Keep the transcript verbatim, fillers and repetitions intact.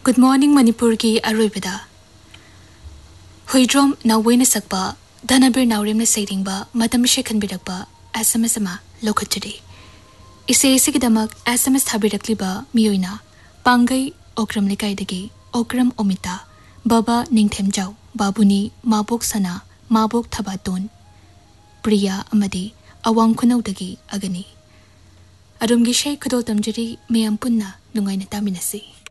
Good morning Manipur की अरोइबदा हुईड्रोम नावेन सकपा धनबीर नावरेम सैरिंगबा मतम शेखनबिरकबा SMS अमा लौखटरी इसे इसेगिदमक एसएमएस थाबिरकलिबा मियोइना पांगई ओक्रम लेकाइदगी ओक्रम ओमिता बाबा निंगथेमजाव बाबुनी माबोक सना माबोक थबातोन प्रिया अमदी अवांग खुनौदगी अगनी अरुमगी शे खुदो तमजरी मयाम पुन्ना नुंगाइना तामिनसी।